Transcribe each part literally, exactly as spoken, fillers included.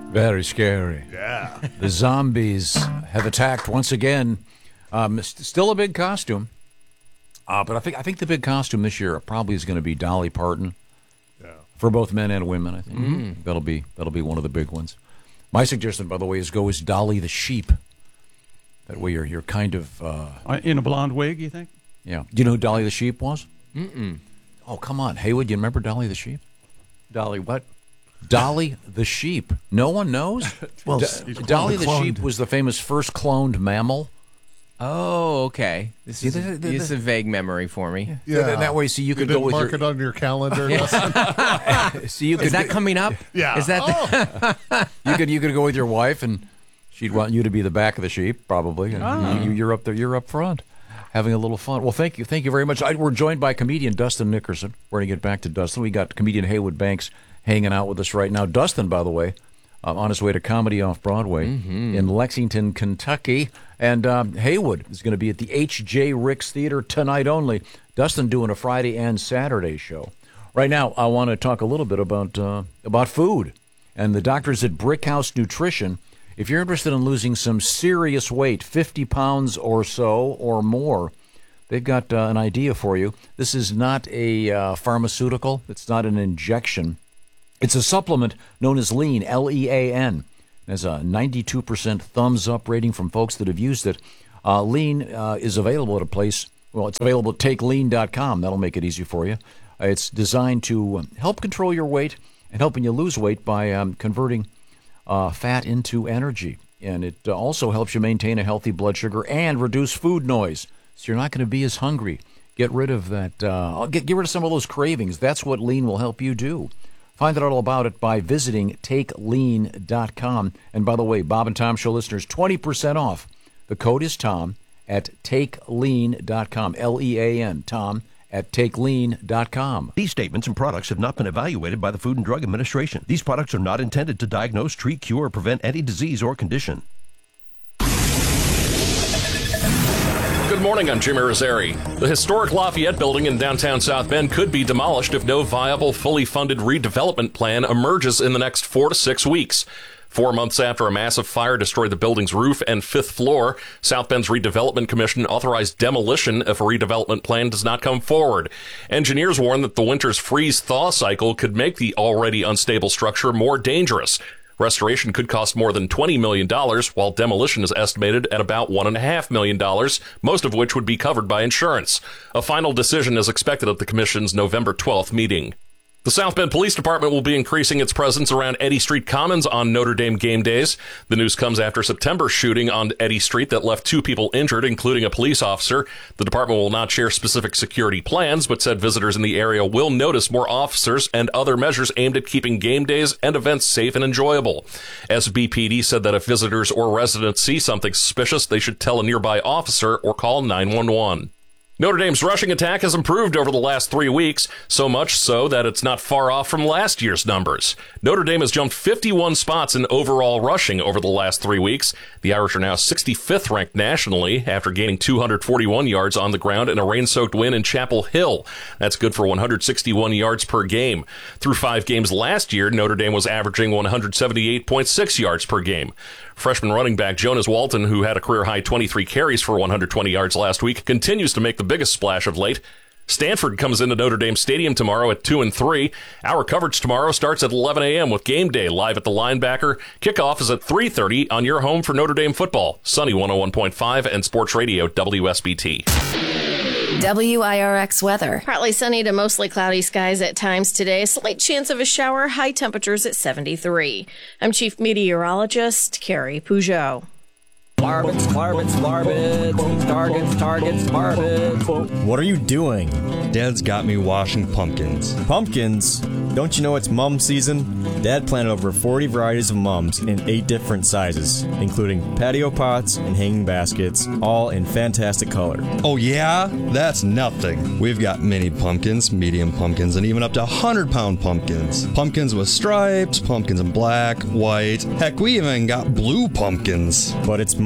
Very scary. Yeah. The zombies have attacked once again. Um, st- still a big costume. Uh, but I think I think the big costume this year probably is going to be Dolly Parton. Yeah. For both men and women, I think. Mm. That'll be that'll be one of the big ones. My suggestion, by the way, is go as Dolly the sheep. That way you're you're kind of uh, in a blonde wig, you think? Yeah. Do you know who Dolly the sheep was? Mm-mm. Oh, come on, Haywood. You remember Dolly the sheep? Dolly what? Dolly the sheep. No one knows. Well, Do- he's Dolly the cloned. sheep was the famous first cloned mammal. Oh, okay. This is, See, the- the- this is a vague memory for me. Yeah. That, that way, so you You could didn't go with mark your. it on your calendar. Dustin? So you could Is that coming up? Yeah. Is that the- you could you could go with your wife, and she'd want you to be the back of the sheep, probably. And you, you're up there. You're up front, having a little fun. Well, thank you, thank you very much. I, we're joined by comedian Dustin Nickerson. We're going to get back to Dustin. We got comedian Haywood Banks hanging out with us right now. Dustin, by the way, uh, on his way to Comedy Off Broadway in Lexington, Kentucky. And um, Haywood is going to be at the H J Ricks Theater tonight only. Dustin doing a Friday and Saturday show. Right now, I want to talk a little bit about uh, about food. And the doctors at Brickhouse Nutrition, if you're interested in losing some serious weight, fifty pounds or so or more, they've got uh, an idea for you. This is not a uh, pharmaceutical. It's not an injection. It's a supplement known as Lean, L E A N. There's a ninety-two percent thumbs up rating from folks that have used it. Uh, Lean uh, is available at a place, well, it's available at take lean dot com. That'll make it easy for you. Uh, it's designed to help control your weight and helping you lose weight by um, converting uh, fat into energy. And it uh, also helps you maintain a healthy blood sugar and reduce food noise. So you're not going to be as hungry. Get rid of that, uh, get, get rid of some of those cravings. That's what Lean will help you do. Find out all about it by visiting take lean dot com. And by the way, Bob and Tom Show listeners, twenty percent off. The code is Tom at take lean dot com. L E A N, Tom at take lean dot com. These statements and products have not been evaluated by the Food and Drug Administration. These products are not intended to diagnose, treat, cure, or prevent any disease or condition. Good morning, I'm Jim Irizarry. The historic Lafayette building in downtown South Bend could be demolished if no viable, fully funded redevelopment plan emerges in the next four to six weeks. Four months after a massive fire destroyed the building's roof and fifth floor, South Bend's Redevelopment Commission authorized demolition if a redevelopment plan does not come forward. Engineers warn that the winter's freeze-thaw cycle could make the already unstable structure more dangerous. Restoration could cost more than twenty million dollars, while demolition is estimated at about one point five million dollars, most of which would be covered by insurance. A final decision is expected at the Commission's November twelfth meeting. The South Bend Police Department will be increasing its presence around Eddy Street Commons on Notre Dame game days. The news comes after September's shooting on Eddy Street that left two people injured, including a police officer. The department will not share specific security plans, but said visitors in the area will notice more officers and other measures aimed at keeping game days and events safe and enjoyable. S B P D said that if visitors or residents see something suspicious, they should tell a nearby officer or call nine one one. Notre Dame's rushing attack has improved over the last three weeks, so much so that it's not far off from last year's numbers. Notre Dame has jumped fifty-one spots in overall rushing over the last three weeks. The Irish are now sixty-fifth ranked nationally after gaining two hundred forty-one yards on the ground in a rain-soaked win in Chapel Hill. That's good for one hundred sixty-one yards per game. Through five games last year, Notre Dame was averaging one hundred seventy-eight point six yards per game. Freshman running back Jonas Walton, who had a career-high twenty-three carries for one hundred twenty yards last week, continues to make the biggest splash of late. Stanford comes into Notre Dame Stadium tomorrow at two and three. Our coverage tomorrow starts at eleven a.m. with Game Day live at the Linebacker. Kickoff is at three thirty on your home for Notre Dame football. Sunny one oh one point five and Sports Radio W S B T. W I R X weather. Partly sunny to mostly cloudy skies at times today. Slight chance of a shower. High temperatures at seventy-three. I'm Chief Meteorologist Carrie Peugeot. Marmots, marmots, marmots, targets, targets, marmots. What are you doing? Dad's got me washing pumpkins. Pumpkins? Don't you know it's mum season? Dad planted over forty varieties of mums in eight different sizes, including patio pots and hanging baskets, all in fantastic color. Oh yeah? That's nothing. We've got mini pumpkins, medium pumpkins, and even up to one hundred pound pumpkins. Pumpkins with stripes, pumpkins in black, white. Heck, we even got blue pumpkins. But it's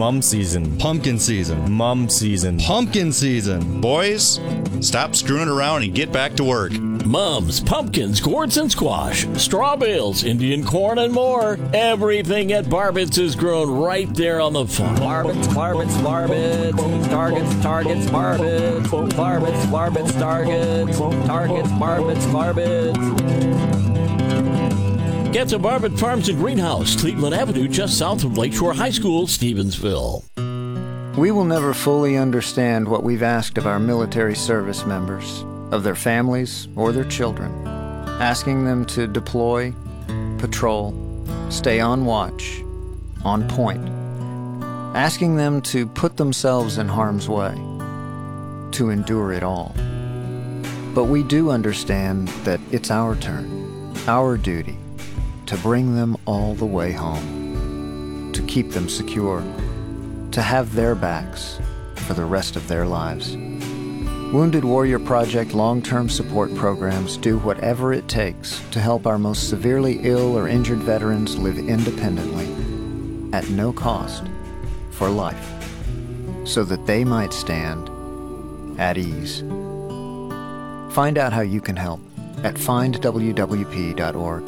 Mum season. Pumpkin season. Mum season. Pumpkin season. Boys, stop screwing around and get back to work. Mums, pumpkins, gourds and squash, straw bales, Indian corn, and more. Everything at Barbit's is grown right there on the farm. Barbit's, Barbit's, Barbit's. Targets, Targets, Barbit's. Barbit's, Barbit's, Targets. Targets, Barbit's, Barbit's. Get to Barbit Farms and Greenhouse, Cleveland Avenue, just south of Lakeshore High School, Stevensville. We will never fully understand what we've asked of our military service members, of their families or their children, asking them to deploy, patrol, stay on watch, on point, asking them to put themselves in harm's way, to endure it all. But we do understand that it's our turn, our duty, to bring them all the way home, to keep them secure, to have their backs for the rest of their lives. Wounded Warrior Project long-term support programs do whatever it takes to help our most severely ill or injured veterans live independently, at no cost, for life, so that they might stand at ease. Find out how you can help at find w w p dot org.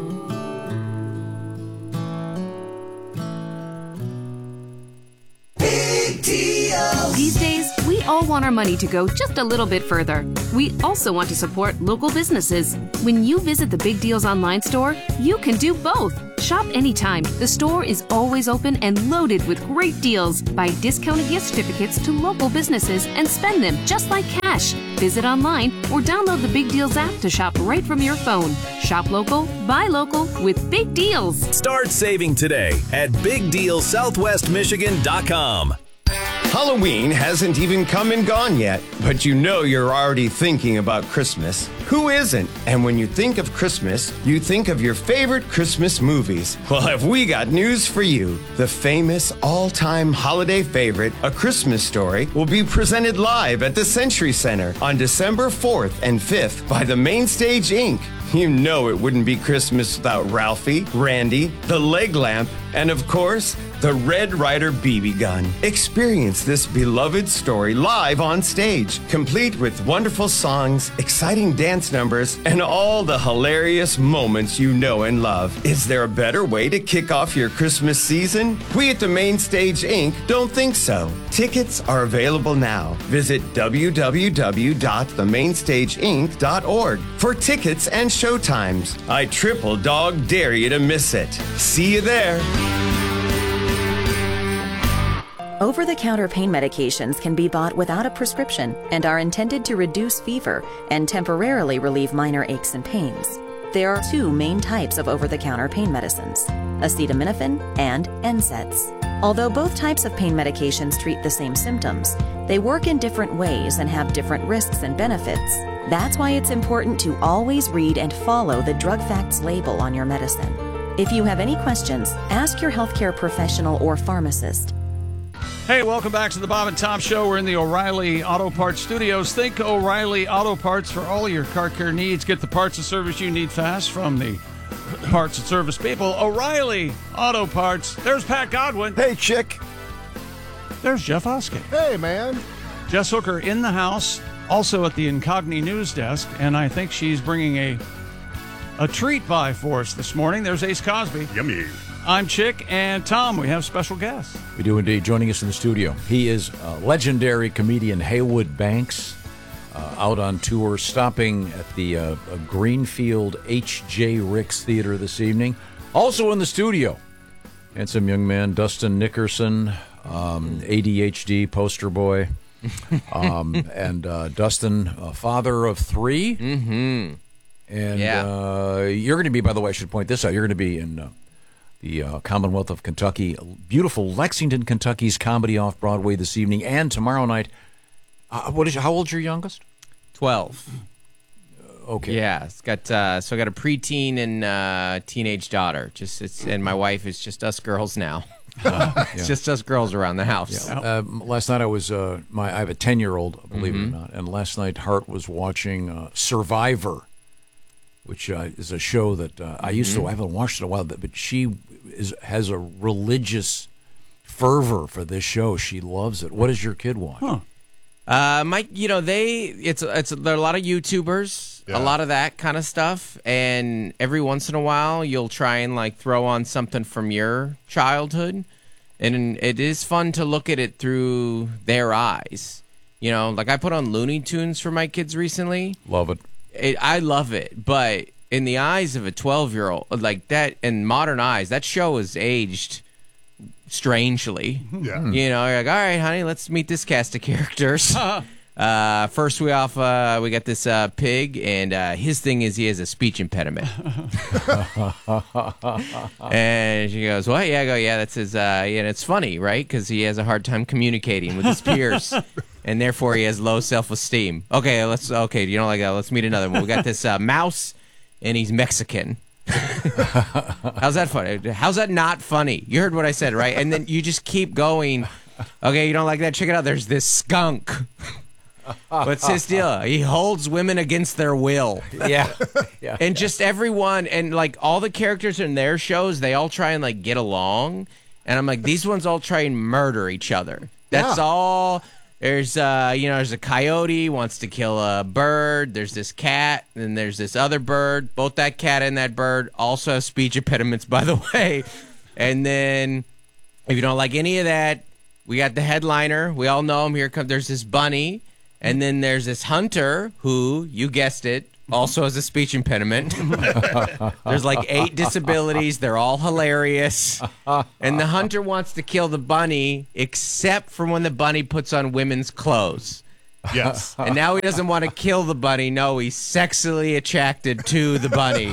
These days, we all want our money to go just a little bit further. We also want to support local businesses. When you visit the Big Deals online store, you can do both. Shop anytime. The store is always open and loaded with great deals. Buy discounted gift certificates to local businesses and spend them just like cash. Visit online or download the Big Deals app to shop right from your phone. Shop local, buy local with Big Deals. Start saving today at big deal southwest michigan dot com. Halloween hasn't even come and gone yet, but you know you're already thinking about Christmas. Who isn't? And when you think of Christmas, you think of your favorite Christmas movies. Well, have we got news for you? The famous all-time holiday favorite, A Christmas Story, will be presented live at the Century Center on December fourth and fifth by the Mainstage Incorporated. You know it wouldn't be Christmas without Ralphie, Randy, the leg lamp, and of course, the Red Ryder B B gun. Experience this beloved story live on stage, complete with wonderful songs, exciting dance numbers, and all the hilarious moments you know and love. Is there a better way to kick off your Christmas season? We at the Mainstage Incorporated don't think so. Tickets are available now. Visit w w w dot the mainstage inc dot org for tickets and showtimes. I triple dog dare you to miss it. See you there. Over-the-counter pain medications can be bought without a prescription and are intended to reduce fever and temporarily relieve minor aches and pains. There are two main types of over-the-counter pain medicines, acetaminophen and N SAIDs. Although both types of pain medications treat the same symptoms, they work in different ways and have different risks and benefits. That's why it's important to always read and follow the drug facts label on your medicine. If you have any questions, ask your healthcare professional or pharmacist. Hey, welcome back to the Bob and Tom Show. We're in the O'Reilly Auto Parts Studios. Think O'Reilly Auto Parts for all your car care needs. Get the parts and service you need fast from the parts and service people. O'Reilly Auto Parts. There's Pat Godwin. Hey, chick. There's Jeff Oskey. Hey, man. Jess Hooker in the house, also at the Incogni News Desk, and I think she's bringing a a treat by for us this morning. There's Ace Cosby. Yummy. I'm Chick, and Tom, we have special guests. We do indeed. Joining us in the studio, he is uh, legendary comedian Haywood Banks, uh, out on tour, stopping at the uh, Greenfield H J Ricks Theater this evening. Also in the studio, handsome young man Dustin Nickerson, um, A D H D poster boy, um, and uh, Dustin, uh, father of three. Mm-hmm. And yeah. uh, you're going to be, by the way, I should point this out, you're going to be in... Uh, the uh, Commonwealth of Kentucky, beautiful Lexington, Kentucky's Comedy Off-Broadway this evening and tomorrow night. Uh, what is? How old's your youngest? twelve. Uh, okay. Yeah, it's got uh, so I got a preteen and uh, teenage daughter. Just it's and my wife is just us girls now. Uh, it's yeah. just us girls around the house. Yeah. Uh, last night I was uh, my I have a ten-year-old, believe mm-hmm. it or not, and last night Hart was watching uh, Survivor, which uh, is a show that uh, I used mm-hmm. to I haven't watched it in a while, but she is has a religious fervor for this show. She loves it. What does your kid watch? Huh. Uh, Mike, you know they it's it's there are a lot of YouTubers, Yeah. a lot of that kind of stuff, and every once in a while you'll try and like throw on something from your childhood, and it is fun to look at it through their eyes. You know, like I put on Looney Tunes for my kids recently. Love it. It, I love it, but in the eyes of a twelve-year-old, like that, in modern eyes, that show is aged strangely. Yeah. You know, you're like, all right, honey, let's meet this cast of characters. uh, first, we off, uh, we got this uh, pig, and uh, his thing is he has a speech impediment. And she goes, "What?" Yeah, I go, "Yeah, that's his." Uh, and it's funny, right? Because he has a hard time communicating with his peers. And therefore, he has low self-esteem. Okay, let's. Okay, you don't like that? Let's meet another one. We got this uh, mouse, and he's Mexican. How's that funny? How's that not funny? You heard what I said, right? And then you just keep going. Okay, you don't like that? Check it out. There's this skunk. What's his deal? He holds women against their will. Yeah, yeah. And just everyone, and like all the characters in their shows, they all try and like get along. And I'm like, these ones all try and murder each other. That's Yeah. all. There's, uh, you know, there's a coyote wants to kill a bird. There's this cat, and there's this other bird. Both that cat and that bird also have speech impediments, by the way. And then, if you don't like any of that, we got the headliner. We all know him. Here comes. There's this bunny, and then there's this hunter who, you guessed it, also has a speech impediment. There's like eight disabilities. They're all hilarious. And the hunter wants to kill the bunny, except for when the bunny puts on women's clothes. Yes. And now he doesn't want to kill the bunny. No, he's sexually attracted to the bunny.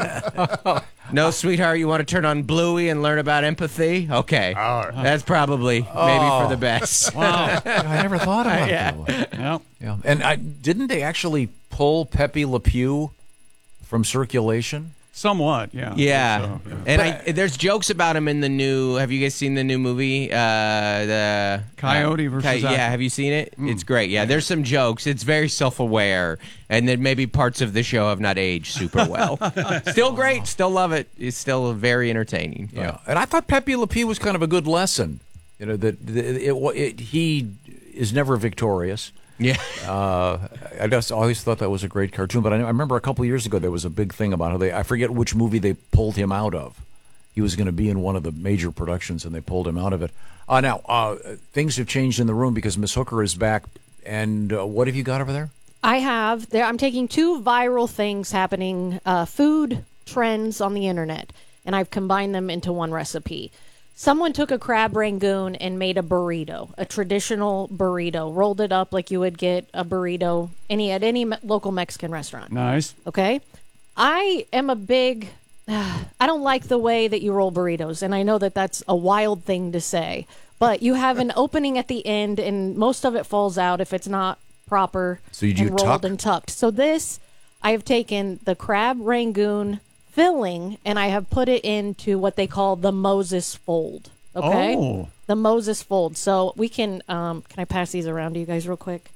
No, sweetheart, you want to turn on Bluey and learn about empathy? Okay. All right. That's probably maybe for the best. Wow. I never thought about Yeah. that. Yeah. Yeah. And I, didn't they actually pull Pepe Le Pew from circulation? Somewhat, yeah. Yeah, So, yeah. and I, there's jokes about him in the new. Have you guys seen the new movie? Uh, the Coyote uh, versus Coy- Acme. Yeah, have you seen it? It's great. Yeah, there's some jokes. It's very self-aware, and then maybe parts of the show have not aged super well. Still great. Still love it. It's still very entertaining. Yeah. And I thought Pepe Le Pew was kind of a good lesson. You know, that that it, it, it, he is never victorious. Yeah. Uh, I just always thought that was a great cartoon. But I, I remember a couple of years ago there was a big thing about how they, I forget which movie they pulled him out of. He was going to be in one of the major productions, and they pulled him out of it. Uh, now, uh, things have changed in the room because Miss Hooker is back. And uh, what have you got over there? I have. There, I'm taking two viral things happening, uh, food trends on the internet, and I've combined them into one recipe. Someone took a crab rangoon and made a burrito, a traditional burrito, rolled it up like you would get a burrito any at any me- local Mexican restaurant. Nice. Okay? I am a big... I don't like the way that you roll burritos, and I know that that's a wild thing to say, but you have an opening at the end, and most of it falls out if it's not proper So you do and rolled tuck? and tucked. So this, I have taken the crab rangoon filling, and I have put it into what they call the Moses fold. Okay? Oh. The Moses fold. So we can, um, can I pass these around to you guys real quick?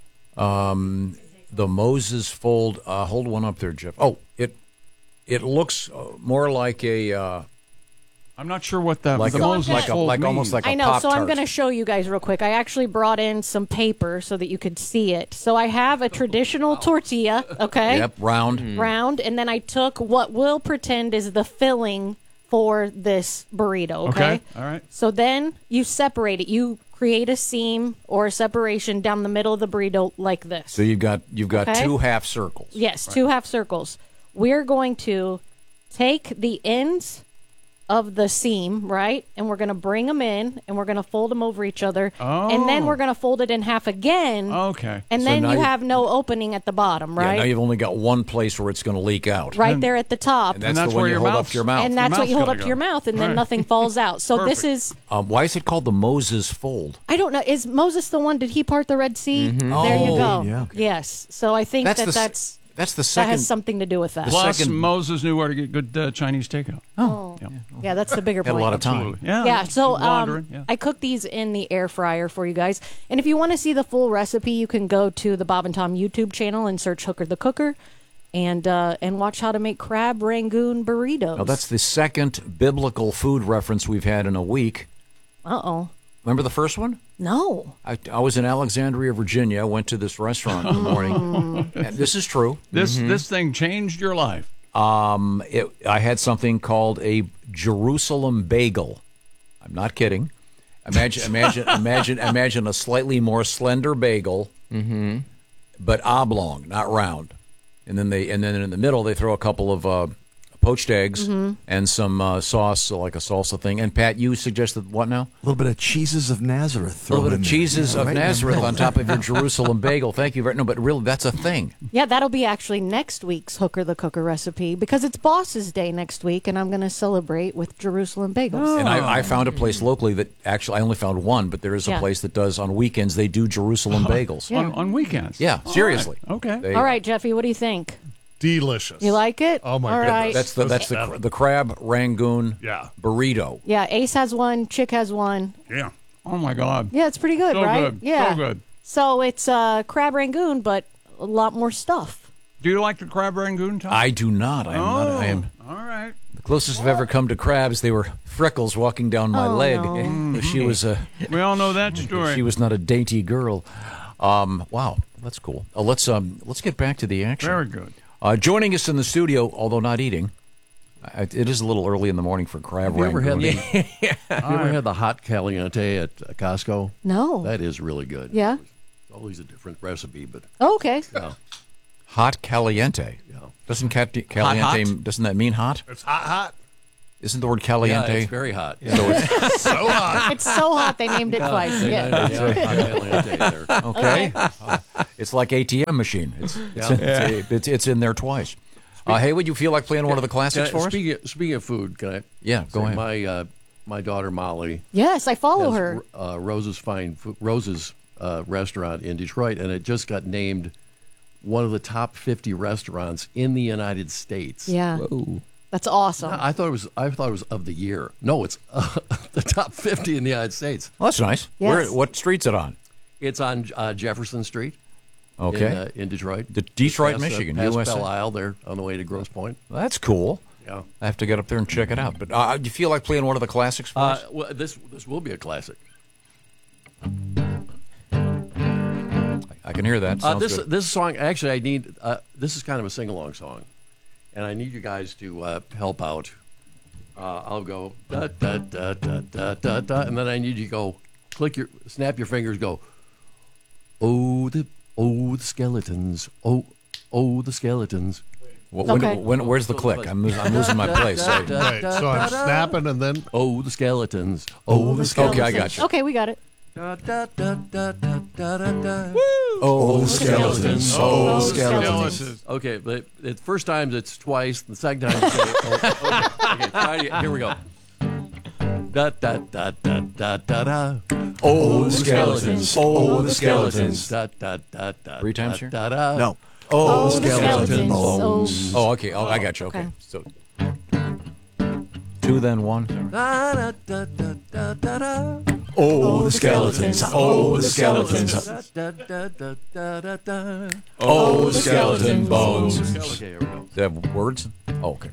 Um, the Moses fold. Uh, hold one up there, Jeff. Oh, it it looks uh, more like a uh, I'm not sure what that like the a, Moses like a, fold like almost means. like a I know, so I'm Pop-Tart. going to show you guys real quick. I actually brought in some paper so that you could see it. So I have a traditional tortilla, okay? Yep, round. Round, and then I took what we'll pretend is the filling for this burrito, okay? Okay, all right. So then you separate it. You create a seam or a separation down the middle of the burrito like this. So you've got you've got Okay. two half circles. Yes, two half circles. We're going to take the ends of the seam, right? And we're going to bring them in, and we're going to fold them over each other. And then Oh. we're going to fold it in half again. Okay. And So then now you you- have no opening at the bottom, Yeah, right? now you've only got one place where it's going to leak out. right there at the top. And that's, the one you hold up to your mouth. And that's what you hold mouth's up to gotta your go. mouth, and then Right. nothing falls out. So this is, Um, why is it called the Moses fold? I don't know, is Moses the one, did he part the Red Sea? Mhm. There you Oh, go. yeah. Yes. So I think That's that the s- that's, That's the that second. has something to do with that. Plus, second- Moses knew where to get good uh, Chinese takeout. Oh. Yeah. Yeah, that's the bigger Had a point. lot of time. Absolutely. Yeah. Yeah, so wandering, um, yeah. I cooked these in the air fryer for you guys. And if you want to see the full recipe, you can go to the Bob and Tom YouTube channel and search Hooker the Cooker and uh, and watch how to make crab rangoon burritos. Now, that's the second biblical food reference we've had in a week. Uh-oh. Remember the first one? No. I, I was in Alexandria, Virginia. I went to this restaurant in the morning. And this is true. This this thing changed your life. Um, it, I had something called a Jerusalem bagel. I'm not kidding. Imagine, imagine, imagine, imagine a slightly more slender bagel, Mm-hmm. but oblong, not round. And then they, and then in the middle, they throw a couple of uh, poached eggs Mhm. and some uh, sauce, like a salsa thing. And Pat, you suggested what now? A little bit of cheeses of Nazareth. A little thrown bit in of there. cheeses Yeah, of right in the Nazareth middle. on top of your Jerusalem bagel. Thank you very no, but really, that's a thing. Yeah, that'll be actually next week's Hooker the Cooker recipe because it's Boss's Day next week, and I'm going to celebrate with Jerusalem bagels. And I, I found a place locally that actually I only found one, but there is a Yeah. place that does on weekends. They do Jerusalem bagels Yeah. On, on weekends? Yeah, All seriously. right. Okay. They- All right, Jeffy, what do you think? Delicious. You like it? Oh, my All goodness. right. That's the that's the the crab rangoon Yeah. burrito. Yeah, Ace has one, Chick has one. Yeah. Oh my God. Yeah, it's pretty good, So right? good. Yeah. So good. So it's uh, crab rangoon, but a lot more stuff. Do you like the crab rangoon, Tom? I do not. I am not. I am All right. the closest I've ever come to crabs. They were freckles walking down my Oh, leg. no. She was a We all know that story. she was not a dainty girl. Um, wow, that's cool. Uh, let's um let's get back to the action. Very good. Uh, joining us in the studio, although not eating, I, it is a little early in the morning for crab Have you ever had rangoon. the, have you ever had the hot caliente at uh, Costco? No. That is really good. Yeah. It's always a different recipe, but Oh, okay. yeah. Hot caliente. Yeah. Doesn't cat- caliente hot? doesn't that mean hot? It's hot, hot. Isn't the word Yeah, caliente? it's very hot. So it's, So hot. It's so hot they named it twice. Yeah, Yeah. yeah, hot caliente there. okay. It's like A T M machine. It's it's, it's, it's, it's in there twice. Uh, hey, would you feel like playing one of the classics Can I- for us? speaking, of, speaking of food, can I? Yeah, go say ahead. My uh, my daughter Molly Yes, I follow has her. uh, Rose's Fine Fo- Rose's uh, restaurant in Detroit, and it just got named one of the top fifty restaurants in the United States. Yeah. That's awesome. I thought it was. I thought it was of the year. No, it's uh, the top fifty in the United States. Well, that's nice. Yes. Where, what street's it on? It's on uh, Jefferson Street. Okay. In, uh, in Detroit. The Detroit, Past, uh, Michigan, past U S A. Belle Isle, there on the way to Grosse Pointe. That's cool. Yeah. I have to get up there and check it out. But uh, do you feel like playing one of the classics for Uh, us? well, this this will be a classic. I can hear that. Uh, Sounds this good. this song actually I need. Uh, this is kind of a sing along song, and I need you guys to uh, help out. Uh, I'll go da da da da da da da, and then I need you to go click your snap your fingers. Go. Oh the oh the skeletons. Oh oh the skeletons. Wh- when, Okay. when, where's the click? I'm, losing- I'm losing my place. Sorry. Right, so I'm snapping and then Oh the skeletons. Oh the skeletons. Okay, I got you. Okay, we got it. Da, da, da, da, da, da, da, da. Oh, skeletons. oh, Skeletons. skeletons. Okay, but the first time it's twice. The second time, it's oh, okay. Okay, try it. Here we go. Da da da da da da da. Oh, the skeletons. Oh, the skeletons. Da da da da. Three times here? Da da. No. Oh, Oh, the skeletons. bones. Oh, okay. Oh, I got you. Okay. Okay. So two, then one. Da da da da da da da. Oh, the skeletons. Oh, the skeletons. Da da da da da da. Oh, the skeleton bones. Okay, here we go. Do they have words? Oh, okay.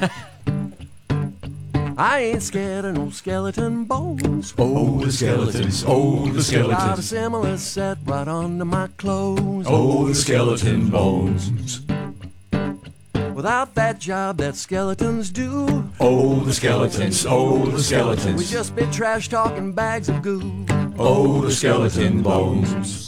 I ain't scared of no skeleton bones. Oh, the skeletons. Oh, the Got a skeletons. similar set right under my clothes. Oh, the skeleton bones. Without that job that skeletons do, Oh, the skeletons. Oh, the we skeletons. just be trash talking bags of goo. Oh, the skeleton bones.